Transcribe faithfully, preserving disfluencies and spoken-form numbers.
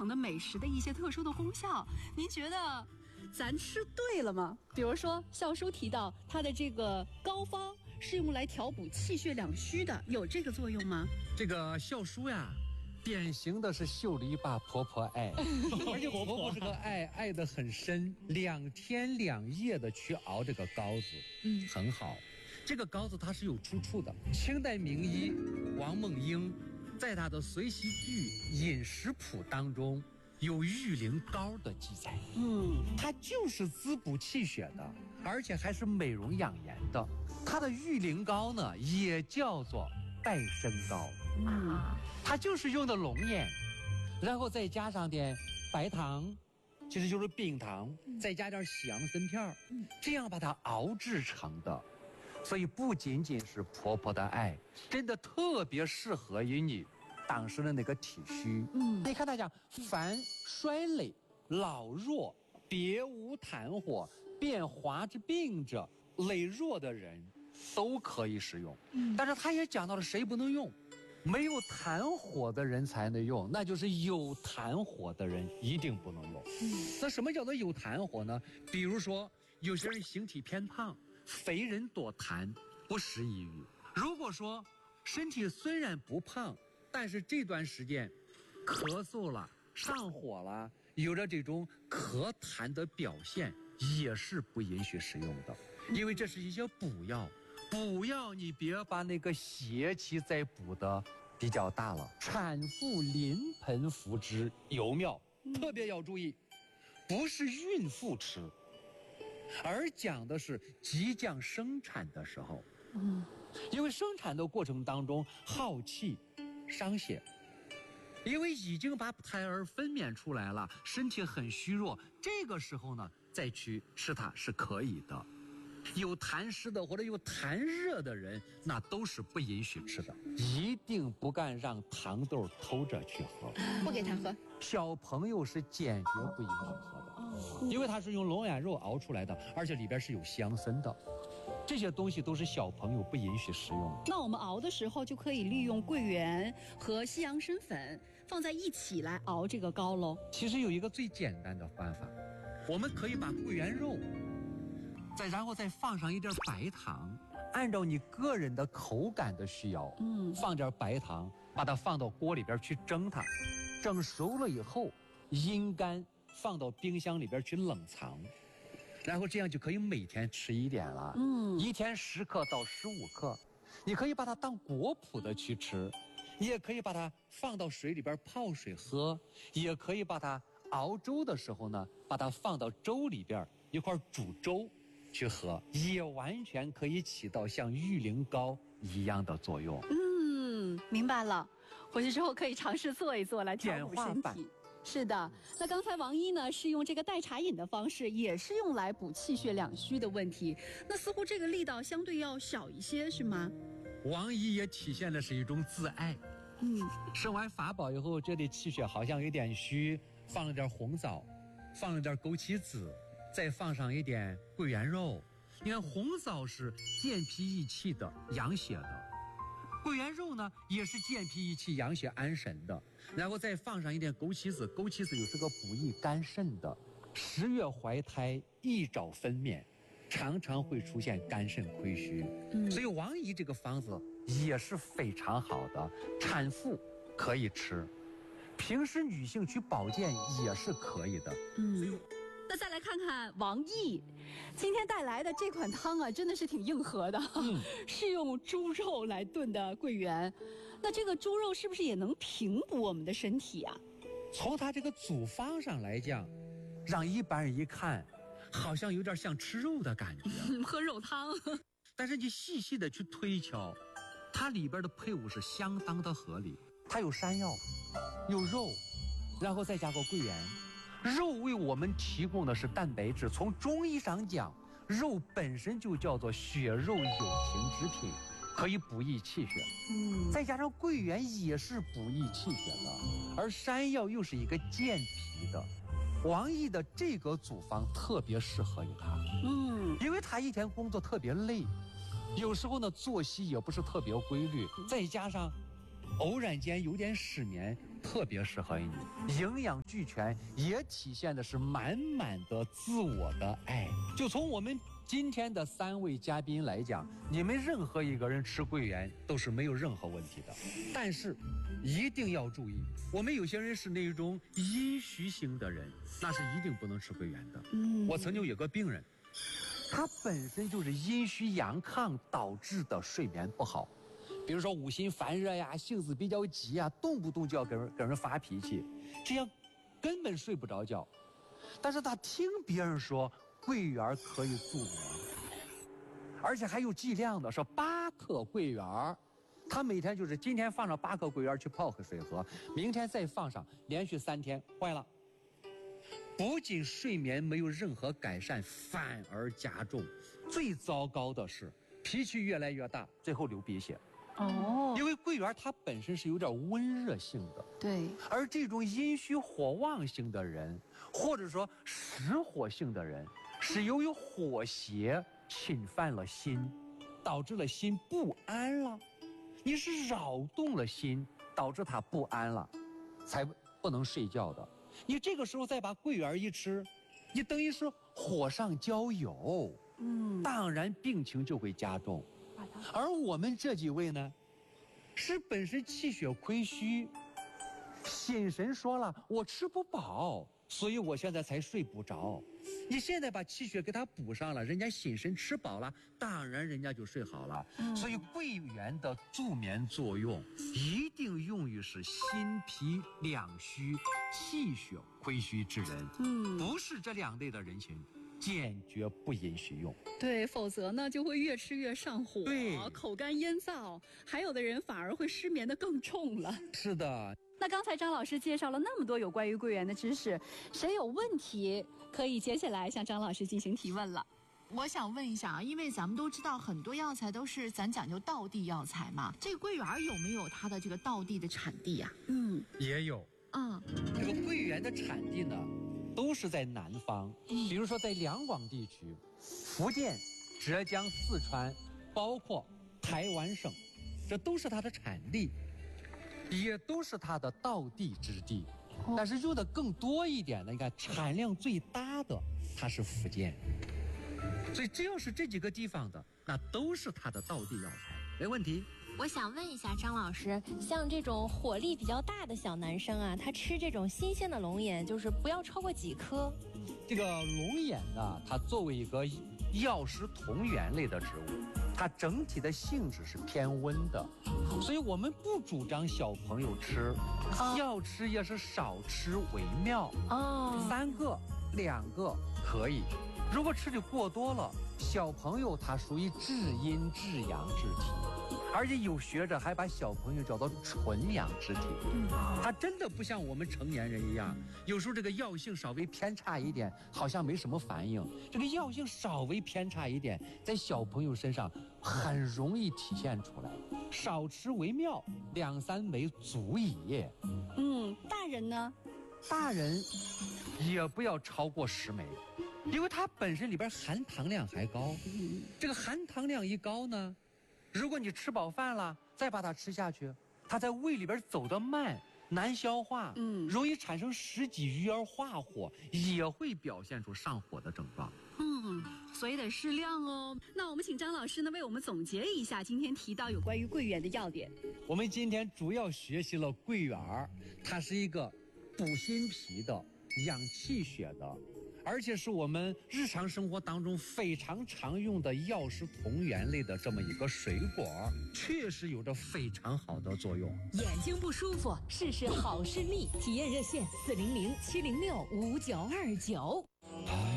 城的美食的一些特殊的功效，您觉得咱吃对了吗？比如说孝叔提到它的这个膏方是用来调补气血两虚的，有这个作用吗？ 这个孝叔呀，典型的是秀篱笆婆婆爱，而且婆婆这个爱爱得很深，两天两夜的去熬这个膏子，嗯，很好。这个膏子它是有出处的，清代名医王梦英在他的随喜剧《饮食谱》当中有玉灵膏的记载，嗯，它就是滋补气血的，而且还是美容养颜的。它的玉灵膏呢，也叫做戴参膏，嗯，它就是用的龙眼，然后再加上点白糖，其实就是冰糖，再加点西洋参片，这样把它熬制成的。所以不仅仅是婆婆的爱，真的特别适合于你当时的那个体虚。嗯，你看他讲，凡衰累、老弱、别无痰火、变滑之病者，羸弱的人都可以使用。嗯，但是他也讲到了谁不能用，没有痰火的人才能用，那就是有痰火的人一定不能用。嗯，那什么叫做有痰火呢？比如说有些人形体偏胖，肥人多痰，不适宜于。如果说身体虽然不胖，但是这段时间咳嗽了、上火了，有着这种咳痰的表现，也是不允许使用的，因为这是一些补药。补药你别把那个邪气再补的比较大了。产妇临盆服之尤妙，特别要注意，不是孕妇吃，而讲的是即将生产的时候，嗯，因为生产的过程当中耗气伤血，因为已经把胎儿分娩出来了，身体很虚弱，这个时候呢再去吃它是可以的。有痰湿的或者有痰热的人，那都是不允许吃的，一定不敢让糖豆偷着去喝， 不给他喝。 小朋友是坚决不允许喝的，哦，因为它是用龙眼肉熬出来的，而且里边是有西洋参的，这些东西都是小朋友不允许食用的。 那我们熬的时候就可以利用桂圆和西洋参粉放在一起来熬这个膏喽。 其实有一个最简单的办法，我们可以把桂圆肉再然后再放上一点白糖，按照你个人的口感的需要，嗯，放点白糖，把它放到锅里边去蒸它，蒸熟了以后阴干，放到冰箱里边去冷藏，然后这样就可以每天吃一点了，嗯，一天十克到十五克，你可以把它当果脯的去吃，也可以把它放到水里边泡水喝，也可以把它熬粥的时候呢，把它放到粥里边一块煮粥去喝，也完全可以起到像玉灵膏一样的作用。 嗯，明白了，回去之后可以尝试做一做来调补身体。是的，那刚才王医呢是用这个代茶饮的方式，也是用来补气血两虚的问题，那似乎这个力道相对要小一些，是吗？ 王医也体现的是一种自爱。嗯，生完法宝以后，这里气血好像有点虚，放了点红枣，放了点枸杞子，再放上一点桂圆肉。你看红枣是健脾益气的，养血的，桂圆肉呢也是健脾益气、养血安神的，然后再放上一点枸杞子，枸杞子又是个补益肝肾的。十月怀胎，一早分娩，常常会出现肝肾亏虚，嗯，所以王姨这个方子也是非常好的，产妇可以吃，平时女性去保健也是可以的。 嗯，那再来看看王毅今天带来的这款汤啊，真的是挺硬核的，嗯，是用猪肉来炖的桂圆。那这个猪肉是不是也能平补我们的身体啊？ 从它这个组方上来讲，让一般人一看好像有点像吃肉的感觉， 嗯，喝肉汤。 但是你细细的去推敲，它里边的配伍是相当的合理。它有山药，有肉，然后再加个桂圆。肉为我们提供的是蛋白质，从中医上讲，肉本身就叫做血肉有情之品，可以补益气血。嗯，再加上桂圆也是补益气血的，而山药又是一个健脾的。王毅的这个组方特别适合于他，嗯，因为他一天工作特别累，有时候呢作息也不是特别规律，再加上偶然间有点失眠， 特别适合你，营养俱全，也体现的是满满的自我的爱。就从我们今天的三位嘉宾来讲，你们任何一个人吃桂圆都是没有任何问题的。但是一定要注意，我们有些人是那种阴虚型的人，那是一定不能吃桂圆的。嗯，我曾经有个病人，他本身就是阴虚阳亢导致的睡眠不好，比如说五心烦热呀，性子比较急呀，动不动就要跟人跟人发脾气，这样根本睡不着觉。但是他听别人说桂圆可以助眠，而且还有剂量的，说八克桂圆，他每天就是今天放上八克桂圆去泡个水喝，明天再放上，连续三天，坏了。不仅睡眠没有任何改善，反而加重。最糟糕的是，脾气越来越大，最后流鼻血。哦，因为桂圆它本身是有点温热性的， 对。 而这种阴虚火旺性的人，或者说实火性的人，是由于火邪侵犯了心，导致了心不安了。你是扰动了心，导致他不安了，才不能睡觉的。你这个时候再把桂圆一吃，你等于是火上浇油，嗯，当然病情就会加重。而我们这几位呢，是本身气血亏虚，心神说了我吃不饱，所以我现在才睡不着。你现在把气血给他补上了，人家心神吃饱了，当然人家就睡好了。嗯、所以桂圆的助眠作用一定用于是心脾两虚、气血亏虚之人，嗯，不是这两类的人群，坚决不允许用。 对，否则呢就会越吃越上火，对，口干咽燥，还有的人反而会失眠的更重了。 是的。 那刚才张老师介绍了那么多有关于桂圆的知识，谁有问题可以接下来向张老师进行提问了。 我想问一下啊，因为咱们都知道很多药材都是咱讲究道地药材嘛，这个桂圆有没有它的这个道地的产地呀？ 嗯，也有。嗯，这个桂圆的产地呢，都是在南方，嗯、比如说在两广地区、福建、浙江、四川，包括台湾省，这都是它的产地。也都是它的道地之地，但是用的更多一点的，你看产量最大的，它是福建。所以只要是这几个地方的，那都是它的道地药材，没问题。 我想问一下张老师，像这种火力比较大的小男生啊，他吃这种新鲜的龙眼，就是不要超过几颗。 这个龙眼呢，它作为一个药食同源类的植物，它整体的性质是偏温的，所以我们不主张小朋友吃，哦、要吃也是少吃为妙。哦，三个、两个可以，如果吃的过多了，小朋友他属于至阴至阳之体。而且有学者还把小朋友叫做纯阳之体，他真的不像我们成年人一样，有时候这个药性稍微偏差一点，好像没什么反应。这个药性稍微偏差一点，在小朋友身上很容易体现出来。少吃为妙，两三枚足矣。 嗯，大人呢？ 大人也不要超过十枚，因为它本身里边含糖量还高。这个含糖量一高呢，如果你吃饱饭了，再把它吃下去，它在胃里边走得慢，难消化，嗯，容易产生食积郁而化火，也会表现出上火的症状。 嗯，所以得适量哦。那我们请张老师呢为我们总结一下今天提到有关于桂圆的要点。 我们今天主要学习了桂圆，它是一个补心脾的、养气血的。而且是我们日常生活当中非常常用的药食同源类的这么一个水果，确实有着非常好的作用。 眼睛不舒服，试试好视力，体验热线四零零七零六五九二九。